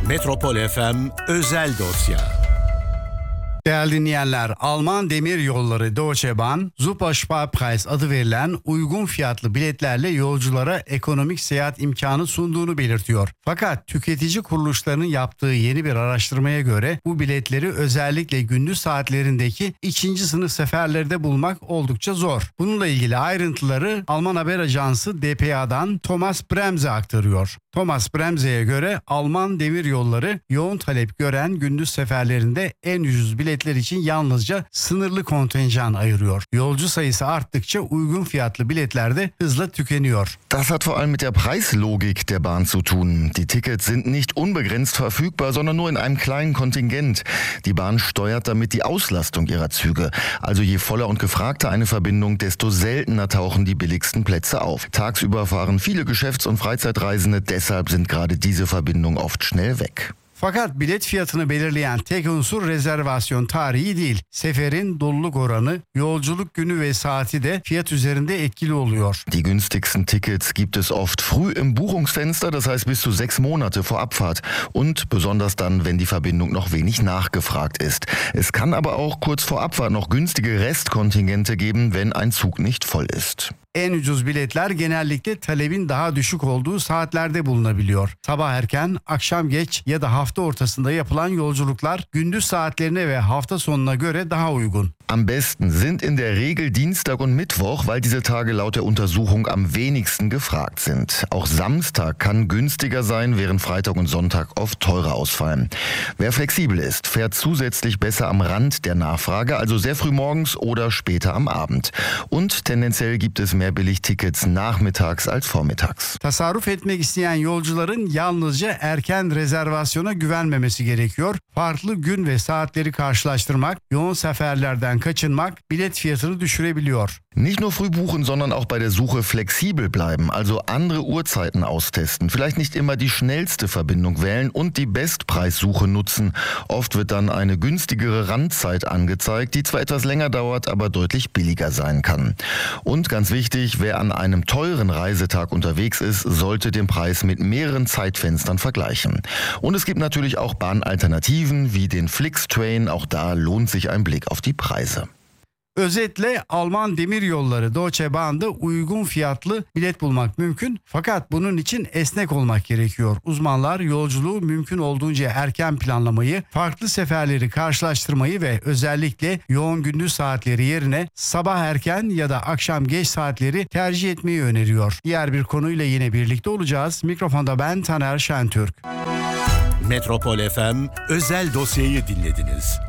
Metropol FM özel dosya. Değerli dinleyenler, Alman Demiryolları Deutsche Bahn, Supersparpreis adı verilen uygun fiyatlı biletlerle yolculara ekonomik seyahat imkanı sunduğunu belirtiyor. Fakat tüketici kuruluşlarının yaptığı yeni bir araştırmaya göre bu biletleri özellikle gündüz saatlerindeki ikinci sınıf seferlerde bulmak oldukça zor. Bununla ilgili ayrıntıları Alman haber ajansı dpa'dan Thomas Bremse aktarıyor. Thomas Bremse'ye göre Alman Demiryolları yoğun talep gören gündüz seferlerinde en ucuz biletler için yalnızca sınırlı kontenjan ayırıyor. Yolcu sayısı arttıkça uygun fiyatlı biletler de hızla tükeniyor. Das hat vor allem mit der Preislogik der Bahn zu tun. Die Tickets sind nicht unbegrenzt verfügbar, sondern nur in einem kleinen Kontingent. Die Bahn steuert damit die Auslastung ihrer Züge. Also je voller und gefragter eine Verbindung, desto seltener tauchen die billigsten Plätze auf. Tagsüber fahren viele Geschäfts- und Freizeitreisende, deshalb sind gerade diese Verbindungen oft schnell weg. Fakat bilet fiyatını belirleyen tek unsur rezervasyon tarihi değil. Seferin doluluk oranı, yolculuk günü ve saati de fiyat üzerinde etkili oluyor. Die günstigsten Tickets gibt es oft früh im Buchungsfenster, das heißt bis zu 6 Monate vor Abfahrt und besonders dann, wenn die Verbindung noch wenig nachgefragt ist. Es kann aber auch kurz vor Abfahrt noch günstige Restkontingente geben, wenn ein Zug nicht voll ist. En ucuz biletler genellikle talebin daha düşük olduğu saatlerde bulunabiliyor. Sabah erken, akşam geç ya da hafta ortasında yapılan yolculuklar gündüz saatlerine ve hafta sonuna göre daha uygun. Am besten sind in der Regel Dienstag und Mittwoch, weil diese Tage laut der Untersuchung am wenigsten gefragt sind. Auch Samstag kann günstiger sein, während Freitag und Sonntag oft teurer ausfallen. Wer flexibel ist, fährt zusätzlich besser am Rand der Nachfrage, also sehr früh morgens oder später am Abend. Und tendenziell gibt es mehr Billigtickets nachmittags als vormittags. Tasarruf etmek isteyen yolcuların yalnızca erken rezervasyona güvenmemesi gerekiyor. Farklı gün ve saatleri karşılaştırmak, yoğun seferlerden kaçınmak bilet fiyatını düşürebiliyor. Nicht nur früh buchen, sondern auch bei der Suche flexibel bleiben, also andere Uhrzeiten austesten, vielleicht nicht immer die schnellste Verbindung wählen und die Bestpreissuche nutzen. Oft wird dann eine günstigere Randzeit angezeigt, die zwar etwas länger dauert, aber deutlich billiger sein kann. Und ganz wichtig, wer an einem teuren Reisetag unterwegs ist, sollte den Preis mit mehreren Zeitfenstern vergleichen. Und es gibt natürlich auch Bahnalternativen wie den Flixtrain, auch da lohnt sich ein Blick auf die Preise. Özetle Alman Demiryolları Deutsche Bahn'da uygun fiyatlı bilet bulmak mümkün, fakat bunun için esnek olmak gerekiyor. Uzmanlar yolculuğu mümkün olduğunca erken planlamayı, farklı seferleri karşılaştırmayı ve özellikle yoğun gündüz saatleri yerine sabah erken ya da akşam geç saatleri tercih etmeyi öneriyor. Diğer bir konuyla yine birlikte olacağız. Mikrofonda ben Taner Şentürk. Metropol FM özel dosyayı dinlediniz.